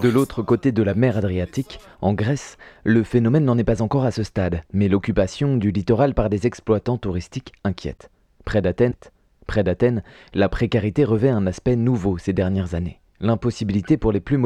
De l'autre côté de la mer Adriatique, en Grèce, le phénomène n'en est pas encore à ce stade, mais l'occupation du littoral par des exploitants touristiques inquiète. Près d'Athènes, la précarité revêt un aspect nouveau ces dernières années. L'impossibilité pour les plus